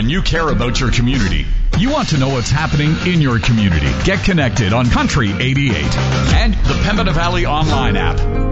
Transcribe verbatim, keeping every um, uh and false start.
when you care about your community. You want to know what's happening in your community. Get connected on Country eighty-eight and the Pembina Valley online app.